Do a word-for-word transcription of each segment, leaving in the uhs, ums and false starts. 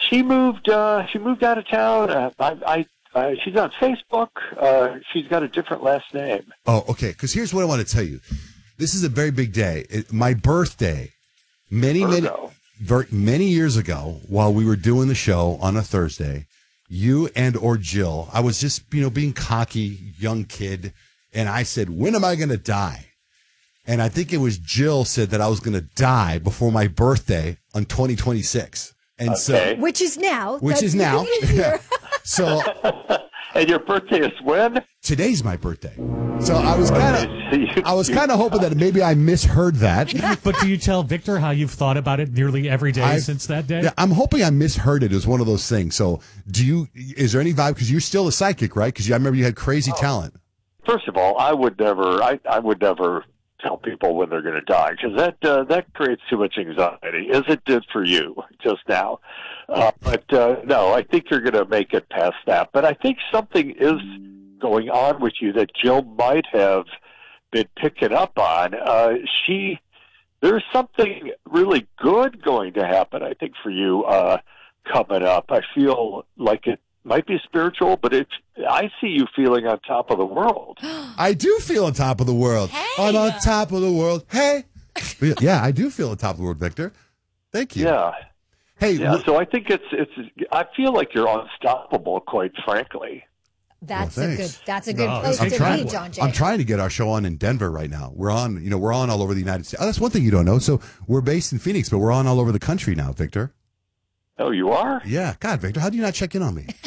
She moved. Uh, she moved out of town. Uh, I, I uh, she's on Facebook. Uh, she's got a different last name. Oh, okay. Because here's what I want to tell you. This is a very big day. It, my birthday, many, Virgo. many, ver- many years ago, while we were doing the show on a Thursday, you and or Jill, I was just, you know, being cocky, young kid, and I said, when am I going to die? And I think it was Jill said that I was going to die before my birthday on twenty twenty-six. And Okay. so, Which is now. which That's is the now. beginning of the year. So And your birthday is when? today's my birthday. So I was kind of, I was kind of hoping that maybe I misheard that. But do you tell Victor how you've thought about it nearly every day I've- since that day? Yeah, I'm hoping I misheard it. It was one of those things. So do you, is there any vibe? Because you're still a psychic, right? Because I remember you had crazy talent. First of all, I would never. I, I would never tell people when they're going to die because that uh, that creates too much anxiety, as it did for you just now. Uh, but uh, no, I think you're going to make it past that. But I think something is going on with you that Jill might have been picking up on. Uh, she, there's something really good going to happen, I think, for you uh, coming up. I feel like it might be spiritual, but it's, I see you feeling on top of the world. I do feel on top of the world. I'm on top of the world. Hey. Yeah, I do feel on top of the world, Victor. Thank you. Yeah. Hey, Yeah, w- so I think it's it's. I feel like you're unstoppable, quite frankly. That's Well, a good. thanks. That's a good No, place I'm to trying- be, John Jay. I'm trying to get our show on in Denver right now. We're on, you know, we're on all over the United States. Oh, that's one thing you don't know. So we're based in Phoenix, but we're on all over the country now, Victor. Oh, you are? Yeah. God, Victor, how do you not check in on me?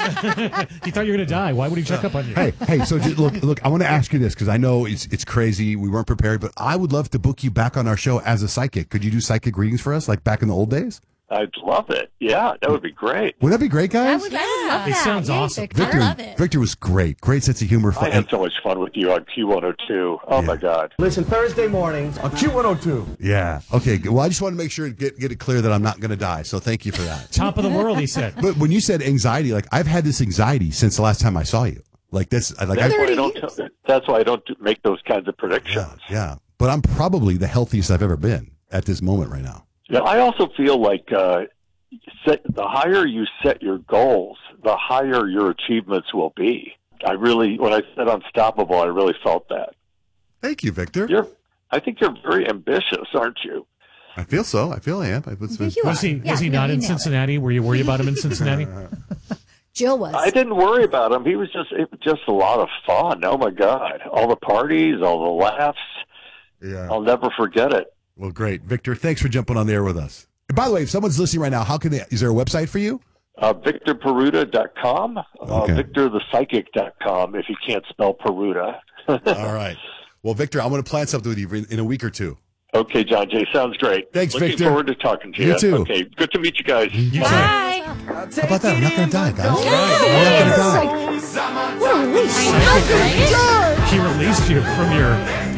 He thought you were going to die. Why would he check up on you? Hey, hey, so just look, look, I want to ask you this because I know it's it's crazy. We weren't prepared, but I would love to book you back on our show as a psychic. Could you do psychic readings for us, like back in the old days? I'd love it. Yeah, that would be great. Wouldn't that be great, I guys? would, I would love He that. sounds Yay, awesome. Victor. Victor, I love it. Victor was great. Great sense of humor. I had so much fun with you on Q one oh two. Oh, my God. Listen Thursday mornings on Q one oh two. Yeah. Okay. good. Well, I just want to make sure get get it clear that I'm not going to die. So thank you for that. Top of the world, he said. But when you said anxiety, like I've had this anxiety since the last time I saw you. Like this, like That's I, why I don't. That's why I don't do- make those kinds of predictions. yeah, yeah. But I'm probably the healthiest I've ever been at this moment right now. Yeah, I also feel like uh, set, the higher you set your goals, the higher your achievements will be. I really, when I said unstoppable, I really felt that. Thank you, Victor. You're, I think you're very ambitious, aren't you? I feel so. I feel I am. I was, think you Was he, Yeah, was he no, not you in nailed it. Cincinnati? Were you worried about him in Cincinnati? Jill was. I didn't worry about him. He was just it was just a lot of fun. Oh my God! All the parties, all the laughs. yeah. I'll never forget it. Well, great, Victor. Thanks for jumping on the air with us. And by the way, if someone's listening right now, how can they? Is there a website for you? Uh, Victor Peruta dot com, uh, Okay. Victor the Psychic dot com. If you can't spell Peruta. All right. Well, Victor, I'm going to plan something with you in, in a week or two. Okay, John Jay, sounds great. Thanks, Looking Victor. forward to talking to You you. too. Okay, good to meet you guys. You Bye. said- Bye. How about that? I'm not going to die, guys. Yeah, I'm not going to die. What a release. He released you from your